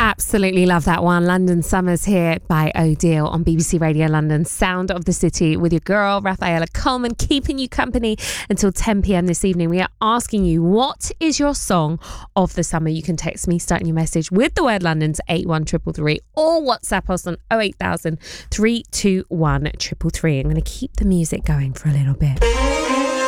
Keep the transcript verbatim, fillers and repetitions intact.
Absolutely love that one. London Summers here by Odile on B B C Radio London. Sound of the City with your girl, Rafaela Coleman, keeping you company until ten p.m. this evening. We are asking you, what is your song of the summer? You can text me, starting your message with the word London to eight one three three three or WhatsApp us on oh eight thousand, three two one, three three three. I'm going to keep the music going for a little bit.